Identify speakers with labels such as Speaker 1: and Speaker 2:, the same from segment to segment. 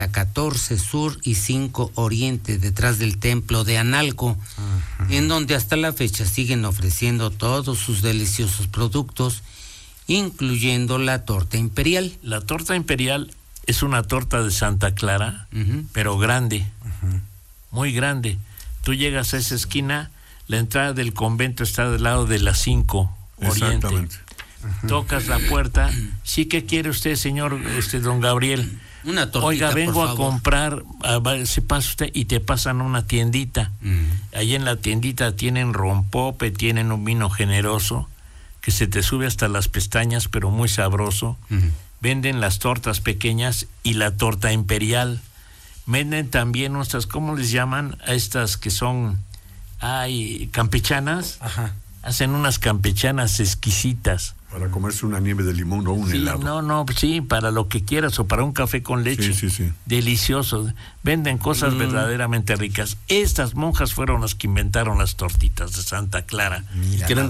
Speaker 1: 14 Sur y 5 Oriente, detrás del templo de Analco, en donde hasta la fecha siguen ofreciendo todos sus deliciosos productos, incluyendo la torta imperial.
Speaker 2: La torta imperial es una torta de Santa Clara, pero grande, muy grande. Tú llegas a esa esquina, la entrada del convento está del lado de la 5 Oriente.
Speaker 3: Exactamente.
Speaker 2: Tocas la puerta. Sí, ¿qué quiere usted, señor don Gabriel?
Speaker 1: Una tortita,
Speaker 2: oiga, vengo
Speaker 1: por
Speaker 2: a
Speaker 1: favor.
Speaker 2: comprar, se pasa usted y te pasan a una tiendita. Ahí en la tiendita tienen rompope, tienen un vino generoso que se te sube hasta las pestañas, pero muy sabroso. Venden las tortas pequeñas y la torta imperial. Venden también nuestras, ¿cómo les llaman? A estas que son, campechanas.
Speaker 1: Ajá.
Speaker 2: Hacen unas campechanas exquisitas.
Speaker 3: Para comerse una nieve de limón o un helado.
Speaker 2: Sí, para lo que quieras, o para un café con leche.
Speaker 3: Sí.
Speaker 2: Delicioso. Venden cosas verdaderamente ricas. Estas monjas fueron las que inventaron las tortitas de Santa Clara.
Speaker 4: Y que eran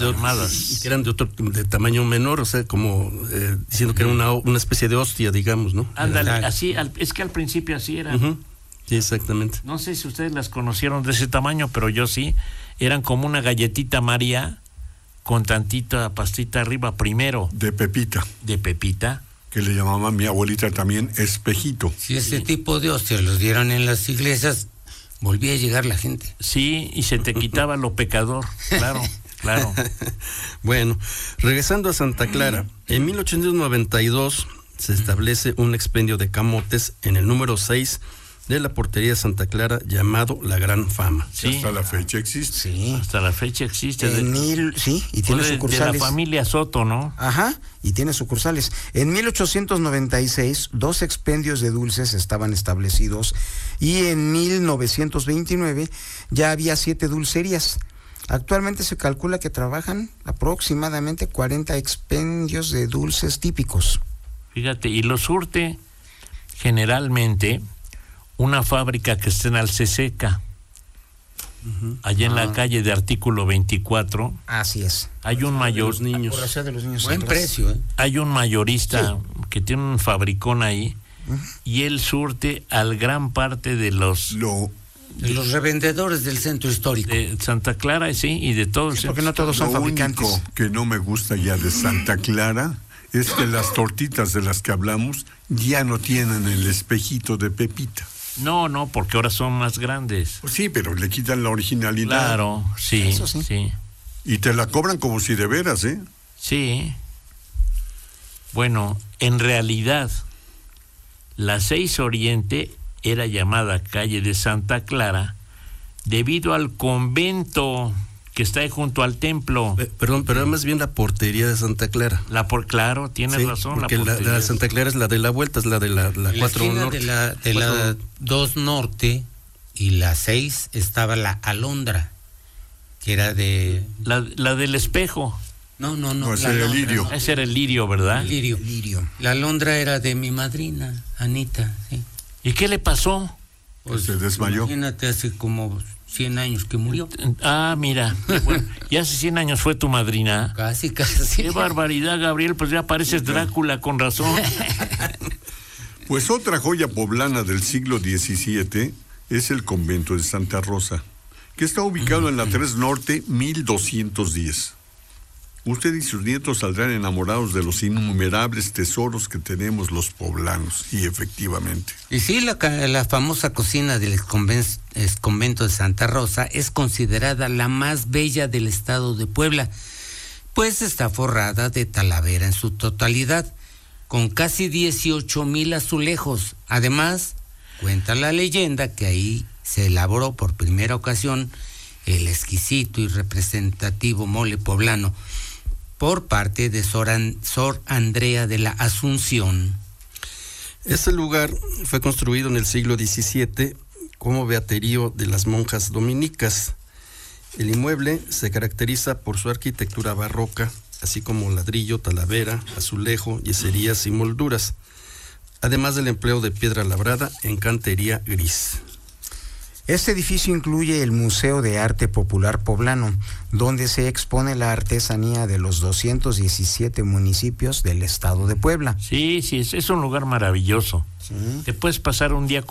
Speaker 4: de tamaño menor, o sea, como diciendo que era una especie de hostia, digamos, ¿no?
Speaker 2: Ándale, así, es que al principio así era.
Speaker 4: Sí, exactamente.
Speaker 2: No sé si ustedes las conocieron de ese tamaño, pero yo sí. Eran como una galletita María con tantita pastita arriba primero.
Speaker 3: De pepita.
Speaker 2: De pepita.
Speaker 3: Que le llamaba mi abuelita también espejito.
Speaker 1: Si ese tipo de hostias los dieron en las iglesias, volvía a llegar la gente.
Speaker 2: Sí, y se te quitaba lo pecador, claro.
Speaker 4: Bueno, regresando a Santa Clara, en 1892 se establece un expendio de camotes en el número 6 de la portería de Santa Clara, llamado La Gran Fama.
Speaker 3: Sí. Hasta la fecha existe.
Speaker 5: Sí.
Speaker 2: Hasta la fecha existe.
Speaker 5: Sí, y tiene sucursales.
Speaker 2: De la familia Soto, ¿no?
Speaker 5: Ajá, y tiene sucursales. En 1896, 2 expendios de dulces estaban establecidos y en 1929 ya había 7 dulcerías. Actualmente se calcula que trabajan aproximadamente 40 expendios de dulces típicos.
Speaker 2: Fíjate, y lo surte generalmente una fábrica que está en Alceseca, allá en la calle de Artículo 24.
Speaker 5: Así es.
Speaker 2: Hay un mayor,
Speaker 5: Por la ciudad de los niños.
Speaker 1: Buen precio,
Speaker 2: hay un mayorista que tiene un fabricón ahí, y él surte al gran parte de los
Speaker 1: revendedores del centro histórico.
Speaker 2: De Santa Clara, sí, y de todo el centro.
Speaker 5: Porque no todos son fabricantes.
Speaker 3: Lo único que no me gusta ya de Santa Clara es que las tortitas de las que hablamos ya no tienen el espejito de pepita.
Speaker 2: No, porque ahora son más grandes.
Speaker 3: Pues sí, pero le quitan la originalidad.
Speaker 2: Claro, sí,
Speaker 5: Eso sí.
Speaker 3: Y te la cobran como si de veras, ¿eh?
Speaker 2: Sí. Bueno, en realidad, la 6 Oriente era llamada calle de Santa Clara debido al convento que está ahí junto al templo.
Speaker 4: Perdón, pero más bien la portería de Santa Clara.
Speaker 2: Claro, tienes razón.
Speaker 4: Porque la de Santa Clara es la de la vuelta, es la de la 4 norte.
Speaker 1: De la 2 norte y la 6 estaba la Alondra, que era de...
Speaker 2: La del espejo.
Speaker 1: No,
Speaker 3: ese era el lirio.
Speaker 2: Ese era el lirio, ¿verdad?
Speaker 1: Lirio. La Alondra era de mi madrina, Anita, sí.
Speaker 2: ¿Y qué le pasó?
Speaker 1: Pues,
Speaker 3: se desmayó.
Speaker 1: Imagínate, hace como 100 años que murió.
Speaker 2: Mira, bueno, y hace 100 años fue tu madrina.
Speaker 1: Casi.
Speaker 2: Qué barbaridad, Gabriel, pues ya pareces Drácula, con razón.
Speaker 3: Pues otra joya poblana del siglo XVII es el convento de Santa Rosa, que está ubicado en la 3 Norte 1210. Usted y sus nietos saldrán enamorados de los innumerables tesoros que tenemos los poblanos, y efectivamente.
Speaker 1: Y sí, la famosa cocina del convento de Santa Rosa es considerada la más bella del estado de Puebla, pues está forrada de talavera en su totalidad, con casi 18,000 azulejos. Además, cuenta la leyenda que ahí se elaboró por primera ocasión el exquisito y representativo mole poblano por parte de Sor Andrea de la Asunción.
Speaker 4: Este lugar fue construido en el siglo XVII como beaterio de las monjas dominicas. El inmueble se caracteriza por su arquitectura barroca, así como ladrillo, talavera, azulejo, yeserías y molduras, además del empleo de piedra labrada en cantería gris.
Speaker 5: Este edificio incluye el Museo de Arte Popular Poblano, donde se expone la artesanía de los 217 municipios del estado de Puebla.
Speaker 2: Sí, es un lugar maravilloso.
Speaker 5: Sí.
Speaker 2: Te puedes pasar un día